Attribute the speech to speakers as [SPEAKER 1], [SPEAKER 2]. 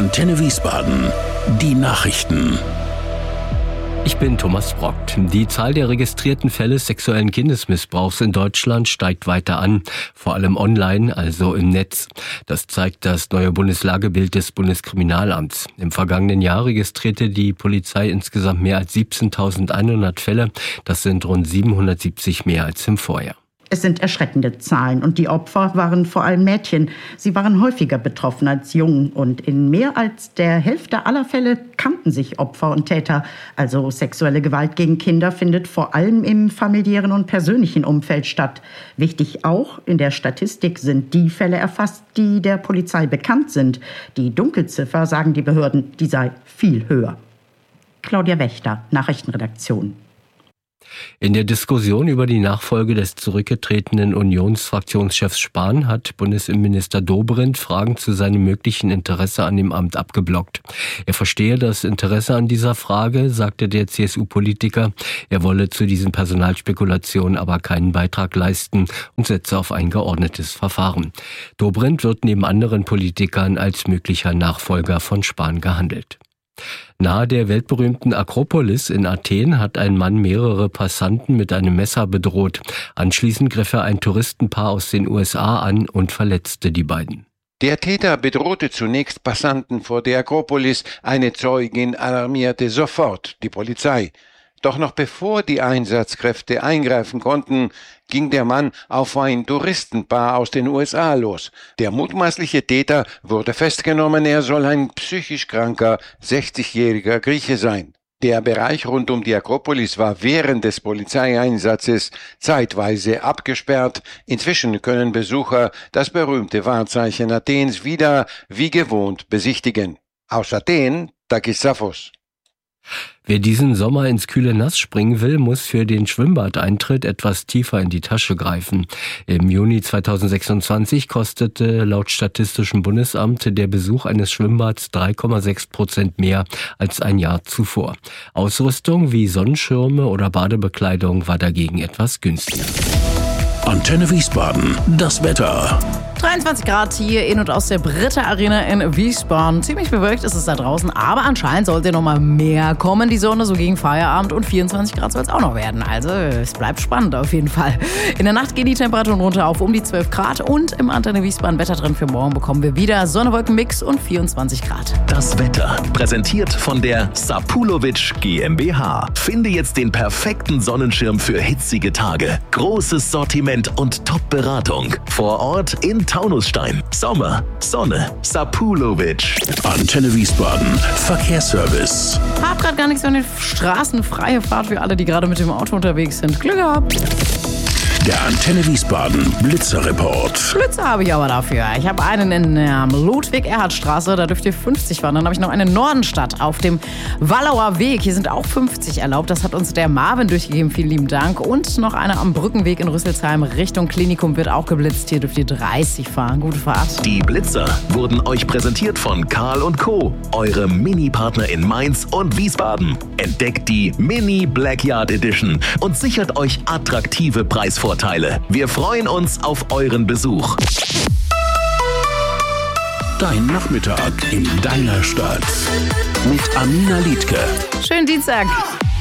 [SPEAKER 1] Antenne Wiesbaden. Die Nachrichten.
[SPEAKER 2] Ich bin Thomas Brockt. Die Zahl der registrierten Fälle sexuellen Kindesmissbrauchs in Deutschland steigt weiter an, vor allem online, also im Netz. Das zeigt das neue Bundeslagebild des Bundeskriminalamts. Im vergangenen Jahr registrierte die Polizei insgesamt mehr als 17.100 Fälle. Das sind rund 770 mehr als im Vorjahr.
[SPEAKER 3] Es sind erschreckende Zahlen und die Opfer waren vor allem Mädchen. Sie waren häufiger betroffen als Jungen und in mehr als der Hälfte aller Fälle kannten sich Opfer und Täter. Also sexuelle Gewalt gegen Kinder findet vor allem im familiären und persönlichen Umfeld statt. Wichtig auch, in der Statistik sind die Fälle erfasst, die der Polizei bekannt sind. Die Dunkelziffer, sagen die Behörden, die sei viel höher. Claudia Wächter, Nachrichtenredaktion.
[SPEAKER 2] In der Diskussion über die Nachfolge des zurückgetretenen Unionsfraktionschefs Spahn hat Bundesinnenminister Dobrindt Fragen zu seinem möglichen Interesse an dem Amt abgeblockt. Er verstehe das Interesse an dieser Frage, sagte der CSU-Politiker. Er wolle zu diesen Personalspekulationen aber keinen Beitrag leisten und setze auf ein geordnetes Verfahren. Dobrindt wird neben anderen Politikern als möglicher Nachfolger von Spahn gehandelt. Nahe der weltberühmten Akropolis in Athen hat ein Mann mehrere Passanten mit einem Messer bedroht. Anschließend griff er ein Touristenpaar aus den USA an und verletzte die beiden.
[SPEAKER 4] Der Täter bedrohte zunächst Passanten vor der Akropolis. Eine Zeugin alarmierte sofort die Polizei. Doch noch bevor die Einsatzkräfte eingreifen konnten, ging der Mann auf ein Touristenpaar aus den USA los. Der mutmaßliche Täter wurde festgenommen. Er soll ein psychisch kranker, 60-jähriger Grieche sein. Der Bereich rund um die Akropolis war während des Polizeieinsatzes zeitweise abgesperrt. Inzwischen können Besucher das berühmte Wahrzeichen Athens wieder wie gewohnt besichtigen. Aus Athen, Takis Safos.
[SPEAKER 2] Wer diesen Sommer ins kühle Nass springen will, muss für den Schwimmbadeintritt etwas tiefer in die Tasche greifen. Im Juni 2026 kostete laut Statistischem Bundesamt der Besuch eines Schwimmbads 3,6% mehr als ein Jahr zuvor. Ausrüstung wie Sonnenschirme oder Badebekleidung war dagegen etwas günstiger.
[SPEAKER 1] Antenne Wiesbaden. Das Wetter.
[SPEAKER 5] 23 Grad hier in und aus der Britta Arena in Wiesbaden. Ziemlich bewölkt ist es da draußen, aber anscheinend sollte noch mal mehr kommen, die Sonne, so gegen Feierabend, und 24 Grad soll es auch noch werden. Also es bleibt spannend auf jeden Fall. In der Nacht gehen die Temperaturen runter auf um die 12 Grad und im Antenne Wiesbaden Wettertrend für morgen bekommen wir wieder Sonne-Wolken-Mix und 24 Grad.
[SPEAKER 6] Das Wetter, präsentiert von der Sapulovic GmbH. Finde jetzt den perfekten Sonnenschirm für hitzige Tage. Großes Sortiment und Top-Beratung. Vor Ort in Taunusstein. Sommer, Sonne, Sapulovic.
[SPEAKER 1] Antenne Wiesbaden. Verkehrsservice.
[SPEAKER 5] Hab grad gar nichts an den Straßen. Freie Fahrt für alle, die gerade mit dem Auto unterwegs sind. Glück gehabt.
[SPEAKER 1] Der Antenne Wiesbaden Blitzerreport.
[SPEAKER 5] Blitze habe ich aber dafür. Ich habe einen in der Ludwig-Erhard-Straße, da dürft ihr 50 fahren. Dann habe ich noch eine in Nordenstadt auf dem Wallauer Weg. Hier sind auch 50 erlaubt. Das hat uns der Marvin durchgegeben. Vielen lieben Dank. Und noch eine am Brückenweg in Rüsselsheim Richtung Klinikum wird auch geblitzt. Hier dürft ihr 30 fahren. Gute Fahrt.
[SPEAKER 6] Die Blitzer wurden euch präsentiert von Karl & Co., eure Mini-Partner in Mainz und Wiesbaden. Entdeckt die Mini Blackyard Edition und sichert euch attraktive Preisvorteile. Wir freuen uns auf euren Besuch.
[SPEAKER 1] Dein Nachmittag in deiner Stadt. Mit Amina Liedke.
[SPEAKER 5] Schönen Dienstag.